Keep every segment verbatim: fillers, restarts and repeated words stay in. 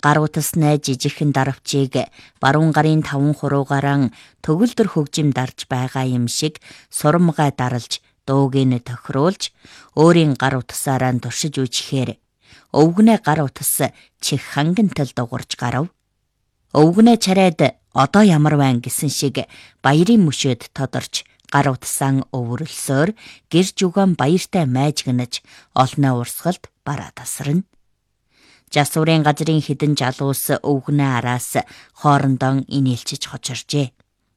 Гар утасны жижигхэн дарвчийг баруун гарын таван хуруугаараа төгөлдөр хөгжим дарж байгаа юм шиг сурамгай даралж дуугийн тохируулж өөрийн гар утасаараа туршиж үжихээр өвгнээ гар утас чих хангантал дуурж гарав. Өвгнээ чарайд одоо ямар байна гэсэн шиг баярын мөшөөд тодорч гар утсаан өвөрлсөөр гэр жүгэн баяртай майжгнаж олноо урсгалд бараа тасарна. Жасуурын газрын хідэн жалуус өвгнээ араас хоорондоо инээлчиж хочоржээ.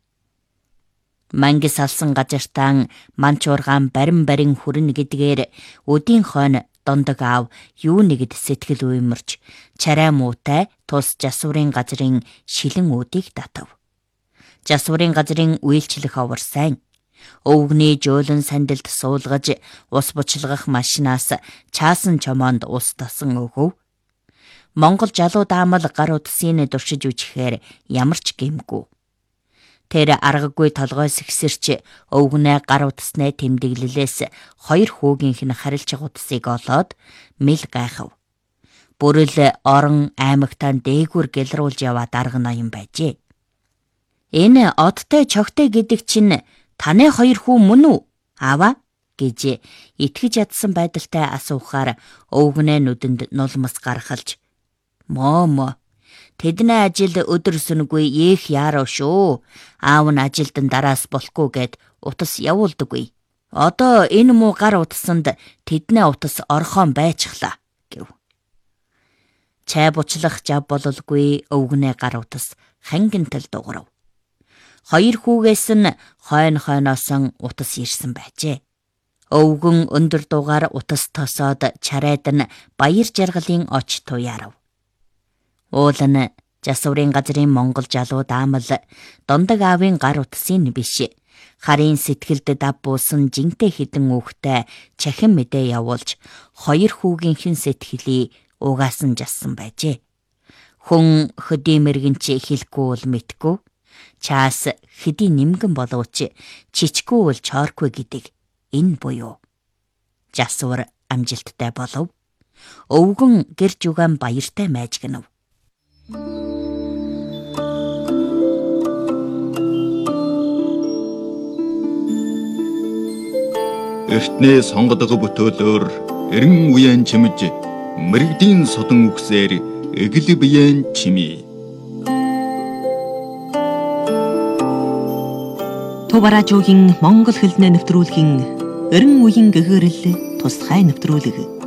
Мангис алсан газартаан манчуургаан барин барин хүрнэ гэдгээр өдийн хойно дондог аав юу нэгд сэтгэл уймарч чарай муутай тус жасуурын газрын шилэн үүдийг татав. Жасуурын газрын үйлчлэх овор сайн. Өвгний жөөлөн сандалд суулгаж ус бучлгах машинаас чаасан чомоонд ус тасан өгөв. Монгол жалуу даамал гар утсын дуршиж үжихээр ямар ч гэмгүй. Тэр аргагүй толгой сэгсэрч өвгнээ гар утасны тэмдэглэлээс хоёр хүүгийнх нь харилж утсыг олоод мэл гайхав. Бүрэл орон аймагтаа дээгүр гэлрүүлж яваад арга ноён байжээ. Энэ одтой чогтой гэдэг чинь таны хоёр хүү мөн үү? Аваа гэж итгэж ядсан байдалтай асуухаар өвгнээ нүдэнд нулмас гаргалж Мо мо. Тэдний ажил өдөр сүнгүй их яарав шүү. Аав нь ажилдан дараас болохгүй гэд утас явуулдаггүй. Одоо энэ муу гар утсанд тэдний утас орхон байчихлаа гэв. Чай бучлах жав бололгүй өвгнээ гар утас хангантал дуурав. Хоёр хүүгээс нь хойно хойноос утас ирсэн байжээ. Өвгөн өндөр дугаар утас тосоод чарайд нь баяр жаргалын оч туяарав. Уулан жасуурын газрын Монгол жалуу даамал дондог аавын гар утсын биш. Харын сэтгэлд дав буусан жинтэй хідэн үхтэй чахин мэдээ явуулж хоёр хүүгийнхэн сэтгэлийг угаасан жассан байжээ. Хүн хөдий мэргэнч хэлэхгүй бол мэдгүй. Чаас хэдий нэмгэн боловч чичгүй бол чоргүй гэдэг энэ буюу. Жасуур амжилттай болов. Өвгөн гэр жүгэн баяртай майжгнав. Эртнээ сонгодог бүтөөлөөр эрен уян чимж мэрэгдийн содон үгсээр эгэл биеэн чимээ. Тубаражуугийн монгол хэлний нэвтрүүлгийн эрен уян гэгэрэл тусгай нэвтрүүлэг.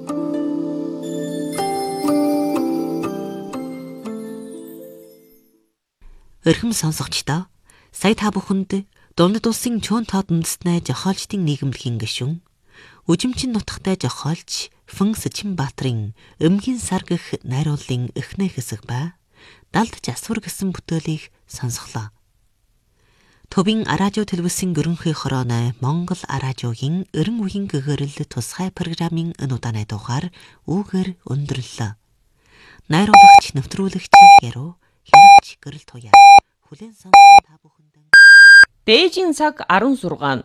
Өрхөм сонсогчдоо сая та бүхэнд дундад улсын чуун тоод үндэстнээ жохоолчдын нийгэмлэгийн гишүүн үжимчин нутагтай жохоолч Фэн Сэчинбаатрын Өмгийн сар гэх найрууллын эхнээ хэсэг ба Далд жасвар гэсэн бүтээлийг сонсголоо. Төвийн радио телевизийн гөрөнхий хорооны Монгол радиогийн эрен үеийн гэгэрэл тусгай программын энэ удааны дугаар үүгээр өндөрлөө. Найруулагч нэвтрүүлэгч яруу хянагч гэрэл туяа хүлээн сонсон та бүхэнд Дээжийн цаг арван зургаан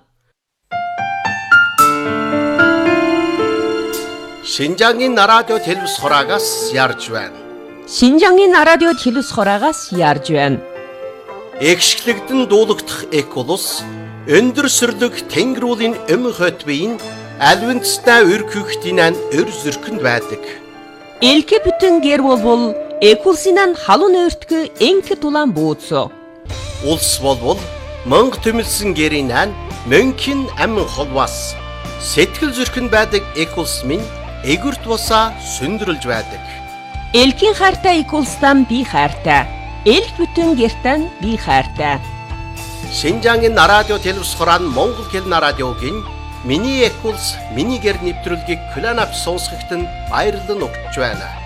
Шинжаангийн радио телевиз хураагаас ярьж байна. Шинжаангийн радио телевиз хураагаас ярьж байна. Экшглэгдэн дуулагдах эколус өндөр сүрлэг тэнгэрүүлийн эм хотбын альвэнцтай өргөхтийн өр зөркөнд байдаг. Элке бүтэн гэр бол экулсинан халуун өртгө энке тулан бууцо. Улс болвол Монг төмөлсөн гэрийн мөнхийн амин холвас сэтгэл зүрхэнд байдаг экулс минь эгүрт бусаа сүндрэлж байдаг. Элкийн хайртай экулстан би хайртай. Элк бүтэн гэртэн би хайртай. Шинжаангийн радио телевиз хураан Монгол хэлний радиогийн миний экулс миний гэр нэвтрүүлгийг кланап сонсоход нь баярлан өгч байна.